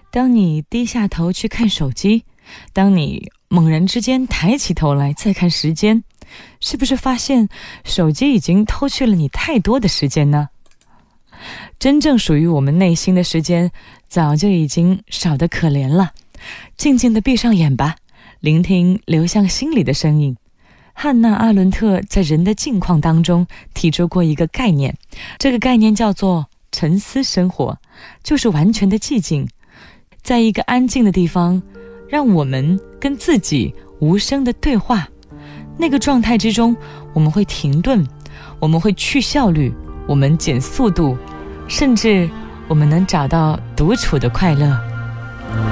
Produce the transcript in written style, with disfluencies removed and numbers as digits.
当你低下头去看手机，当你猛然之间抬起头来再看时间，是不是发现手机已经偷去了你太多的时间呢？真正属于我们内心的时间早就已经少得可怜了。静静地闭上眼吧，聆听流向心里的声音。汉娜·阿伦特在人的境况当中提出过一个概念，这个概念叫做沉思生活，就是完全的寂静，在一个安静的地方，让我们跟自己无声的对话。那个状态之中，我们会停顿，我们会去效率，我们减速度，甚至我们能找到独处的快乐。